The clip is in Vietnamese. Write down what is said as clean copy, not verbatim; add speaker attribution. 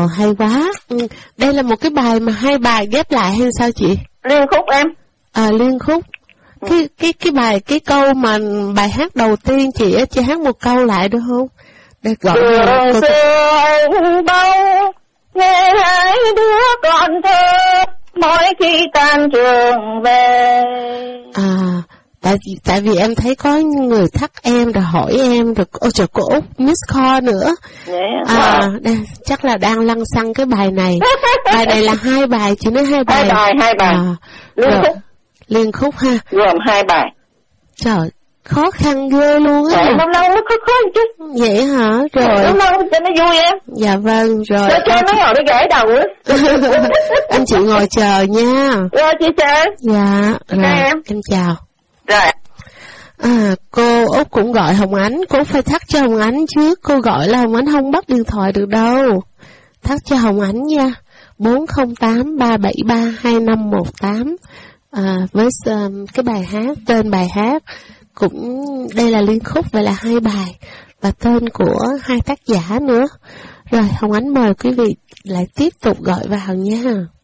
Speaker 1: Ồ, hay quá. Đây là một cái bài mà hai bài ghép lại hay sao chị?
Speaker 2: Liên khúc em.
Speaker 1: Liên khúc. Cái câu mà bài hát đầu tiên chị hát một câu lại được không? Để gọi
Speaker 2: xưa bao nghe hai đứa con thơ mỗi khi tan trường về.
Speaker 1: Tại vì em thấy có người thắc em rồi hỏi em rồi, ôi trời, cô Út miss call nữa. Chắc là đang lăn xăng cái bài này. Bài này là hai bài, chị nói hai bài.
Speaker 2: Hai bài. Liên khúc.
Speaker 1: Liên khúc ha.
Speaker 2: Gồm hai bài.
Speaker 1: Trời, khó khăn ghê luôn á.
Speaker 2: Lâu lâu nó khó chứ.
Speaker 1: Vậy hả? Rồi.
Speaker 2: Lâu lâu cho nó vui em.
Speaker 1: Dạ vâng, rồi.
Speaker 2: Cho nó ngồi nó gãy đầu á.
Speaker 1: Anh chị ngồi chờ nha.
Speaker 2: Rồi chị chờ.
Speaker 1: Dạ, rồi em chào.
Speaker 2: Rồi.
Speaker 1: Cô Út cũng gọi Hồng Ánh, cô phải thắc cho Hồng Ánh trước, cô gọi là Hồng Ánh không bắt điện thoại được đâu. Thắc cho Hồng Ánh nha. 408-373-2518. Với cái bài hát, tên bài hát cũng đây là liên khúc, vậy là hai bài và tên của hai tác giả nữa. Rồi Hồng Ánh mời quý vị lại tiếp tục gọi vào nha.